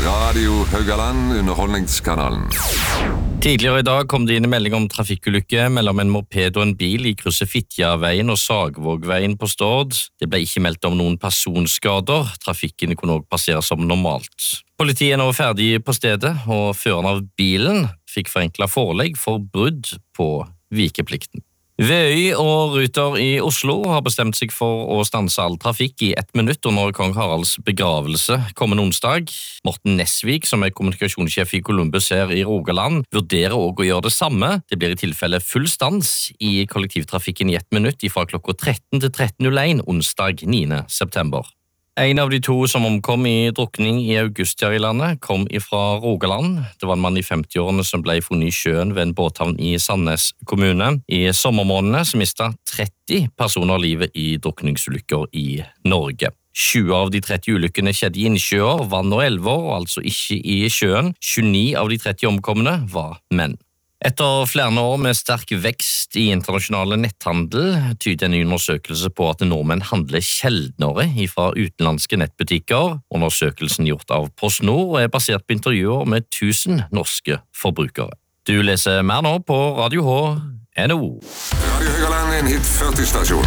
Radio Haugaland, underholdningskanalen. Tidligere i dag kom det inn en melding om trafikkulykke mellom en moped og en bil i krysset Fitjaveien og Sagvågveien på Stord. Det ble ikke meldt om noen personskader. Trafikken kunne også passere som normalt. Politiet er nå ferdig på stedet, og føreren av bilen fikk forenklet forelegg for brudd på vikeplikten. VØY og Ruter i Oslo har bestemt seg for å stanse all trafikk i 1 minutt under kong Haralds begravelse kommende onsdag. Morten Nesvik, som er kommunikasjonssjef i Columbus her i Rogaland, vurderer også å gjøre det samme. Det blir i tilfelle full stans i kollektivtrafikken i 1 minutt fra klokka 13 til 13.01 onsdag 9. september. En av de 2 som omkom i drukning i august her i landet kom fra Rogaland. Det var en mann i 50-årene som ble funnet i sjøen ved en båthavn i Sandnes kommune. I sommermånedene så mistet 30 personer livet i drukningsulykker i Norge. 20 av de 30 ulykkene skjedde i innsjøer, vann og elver, altså ikke i sjøen. 29 av de 30 omkomne var menn. Etter flere år med sterk vekst i internasjonale netthandel tyder en ny undersøkelse på at nordmenn handler sjeldnere fra utenlandske nettbutikker. Undersøkelsen gjort av PostNord er basert på intervjuer med 1000 norske forbrukere. Du leser mer nå på Radio H.no. Radio Haugaland, en hit 40-stasjon.